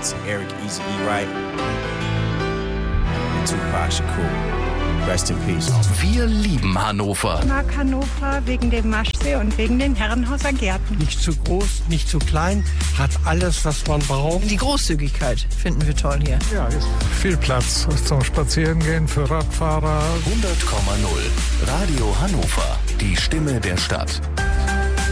to Eric Eazy-E Wright and Tupac Shakur. Rest in peace. Wir lieben Hannover. Ich mag Hannover wegen dem Maschsee und wegen den Herrenhauser Gärten. Nicht zu groß, nicht zu klein, hat alles, was man braucht. Die Großzügigkeit finden wir toll hier. Ja, ist viel Platz zum Spazierengehen für Radfahrer. 100,0 Radio Hannover, die Stimme der Stadt.